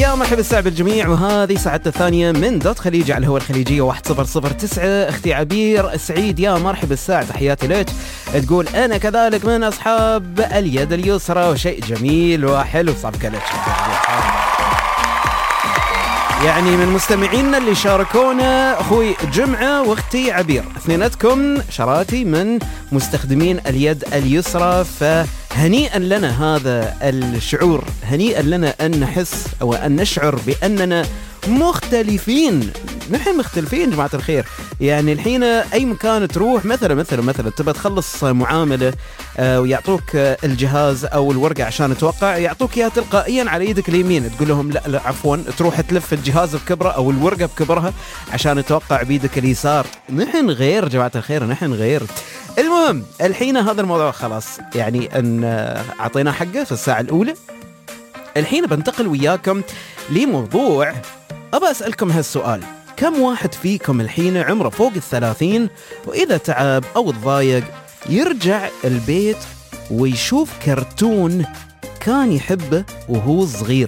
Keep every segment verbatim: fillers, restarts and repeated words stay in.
يا مرحبا الساعة بالجميع، وهذه ساعتنا الثانية من دوت خليجي على الهواء الخليجية واحد صفر صفر تسعة. اختي عبير سعيد، يا مرحبا الساعة، تحياتي لك. تقول أنا كذلك من أصحاب اليد اليسرى، وشيء جميل وحلو، صفقة لك يعني من مستمعينا اللي شاركونا أخوي جمعة واختي عبير، اثنيناتكم شراتي من مستخدمين اليد اليسرى، فهنيئا لنا هذا الشعور، هنيئا لنا أن نحس أو أن نشعر بأننا مختلفين. نحن مختلفين جماعة الخير. يعني الحين أي مكان تروح، مثلا مثلا مثلا تبى تخلص معاملة آه ويعطوك آه الجهاز أو الورقة عشان توقع، يعطوك إياها تلقائيا على يدك اليمين، تقول لهم لا لا عفوا، تروح تلف الجهاز بكبره أو الورقة بكبرها عشان توقع بيدك اليسار. نحن غير جماعة الخير، نحن غير. المهم الحين هذا الموضوع خلاص يعني أن أعطينا حقه في الساعة الأولى. الحين بنتقل وياكم لموضوع، أبى أسألكم هالسؤال: كم واحد فيكم الحين عمره فوق الثلاثين وإذا تعب أو تضايق يرجع البيت ويشوف كرتون كان يحبه وهو صغير؟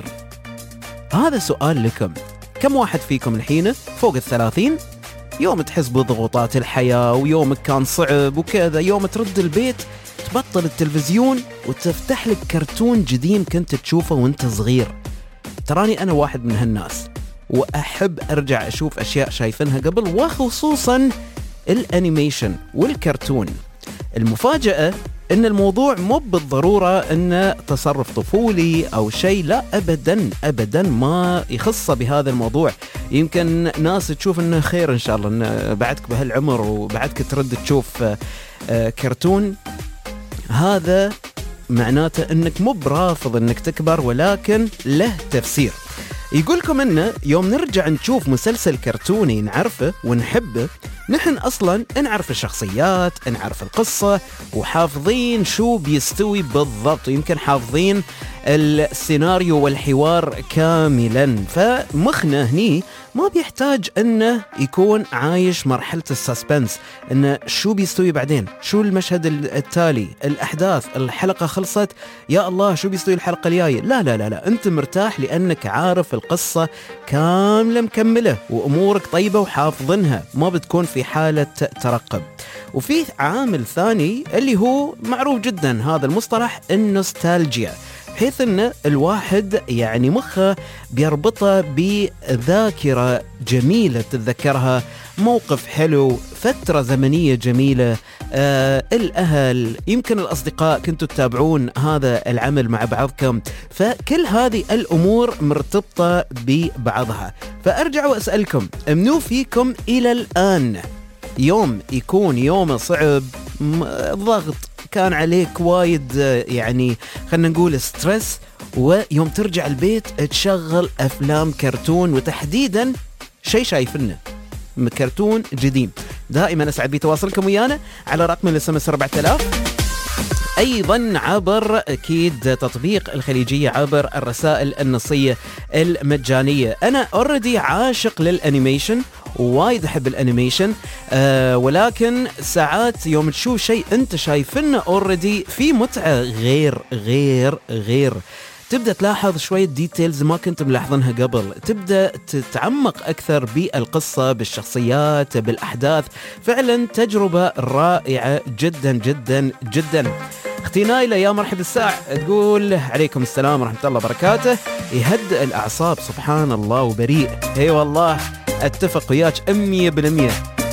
هذا سؤال لكم. كم واحد فيكم الحين فوق الثلاثين يوم تحس بضغوطات الحياة ويومك كان صعب وكذا، يوم ترد البيت تبطل التلفزيون وتفتح لك كرتون قديم كنت تشوفه وانت صغير؟ تراني أنا واحد من هالناس، وأحب أرجع أشوف أشياء شايفينها قبل، وخصوصا الأنيميشن والكرتون. المفاجأة إن الموضوع مو بالضرورة إنه تصرف طفولي أو شيء، لا أبدا أبدا ما يخص بهذا الموضوع. يمكن ناس تشوف إنه خير إن شاء الله إن بعدك بهالعمر وبعدك ترد تشوف كرتون، هذا معناته إنك مو برافض إنك تكبر، ولكن له تفسير. يقولكم إنه يوم نرجع نشوف مسلسل كرتوني نعرفه ونحبه، نحن أصلاً نعرف الشخصيات، نعرف القصة، وحافظين شو بيستوي بالضبط، يمكن حافظين السيناريو والحوار كاملاً. فمخنا هني ما بيحتاج أنه يكون عايش مرحلة السسبنس، أنه شو بيستوي بعدين، شو المشهد التالي، الأحداث، الحلقة خلصت، يا الله شو بيستوي الحلقة الجاية. لا لا لا لا، أنت مرتاح لأنك عارف القصة كاملة مكملة وأمورك طيبة وحافظنها، ما بتكون في حالة ترقب. وفي عامل ثاني اللي هو معروف جدا، هذا المصطلح النوستالجيا، بحيث أن الواحد يعني مخه بيربطه بذاكرة جميلة تتذكرها، موقف حلو، فترة زمنية جميلة، آه، الأهل، يمكن الأصدقاء كنتوا تتابعون هذا العمل مع بعضكم، فكل هذه الأمور مرتبطة ببعضها. فأرجع وأسألكم، منو فيكم إلى الآن يوم يكون يوم صعب، ضغط كان عليك وايد، يعني خلنا نقول ستريس، ويوم ترجع البيت تشغل أفلام كرتون، وتحديدا شيء شايفنه كرتون قديم؟ دائما أسعد بتواصلكم ويانا على رقم الاس ام اس أربعة آلاف، أيضا عبر أكيد تطبيق الخليجية، عبر الرسائل النصية المجانية. أنا أوردي عاشق للأنيميشن، وايد أحب الأنيميشن، أه ولكن ساعات يوم تشوف شيء أنت شايفنه أوردي في متعة غير غير غير تبدأ تلاحظ شوية ديتيلز ما كنت ملاحظنها قبل، تبدأ تتعمق أكثر بالقصة، بالشخصيات، بالأحداث. فعلا تجربة رائعة جدا جدا جدا. اختي نايلة يا مرحبا الساعة، تقول عليكم السلام ورحمة الله وبركاته. يهدئ الأعصاب، سبحان الله وبريء. هي والله أتفق وياك مية بالمية،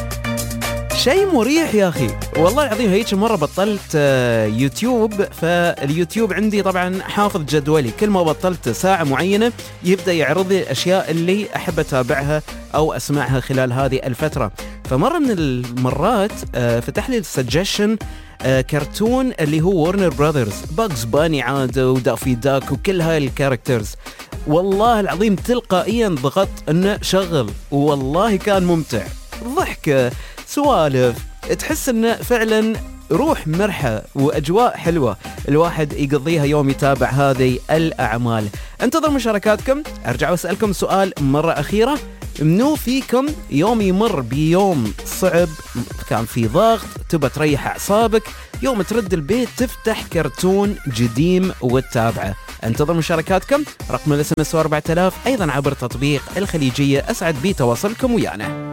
شيء مريح يا أخي والله العظيم. هيك مرة بطلت يوتيوب، فاليوتيوب عندي طبعا حافظ جدولي، كل ما بطلت ساعة معينة يبدأ يعرض لي الأشياء اللي أحب أتابعها أو أسمعها خلال هذه الفترة. فمرة من المرات فتح لي السجشن كرتون اللي هو وارنر براذرز، باجز باني عاد ودافي داك وكل هاي الكاركترز. والله العظيم تلقائيا ضغطت انه شغل، والله كان ممتع، ضحكة، سوالف، تحس انه فعلا روح مرحة واجواء حلوة الواحد يقضيها يوم يتابع هذه الاعمال. انتظر مشاركاتكم. ارجع واسألكم سؤال مرة اخيرة: منو فيكم يوم يمر بيوم صعب، كان في ضغط، تبى تريح أعصابك، يوم ترد البيت تفتح كرتون قديم وتتابعه؟ انتظر مشاركاتكم. رقم الاس ام اس أربعة آلاف، أيضا عبر تطبيق الخليجية. أسعد بتواصلكم ويانا.